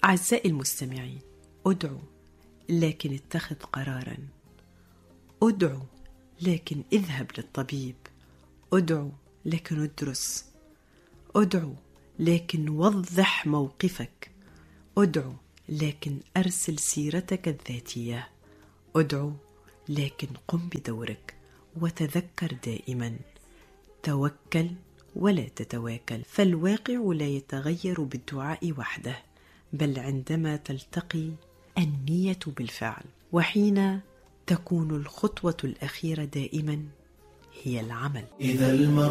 أعزائي المستمعين، ادعوا لكن اتخذ قرارا، ادعوا لكن اذهب للطبيب، ادعوا لكن ادرس، ادعوا لكن وضح موقفك، ادعوا لكن أرسل سيرتك الذاتية، ادعوا لكن قم بدورك. وتذكر دائما، توكل ولا تتواكل، فالواقع لا يتغير بالدعاء وحده، بل عندما تلتقي النية بالفعل، وحين تكون الخطوة الأخيرة دائما هي العمل.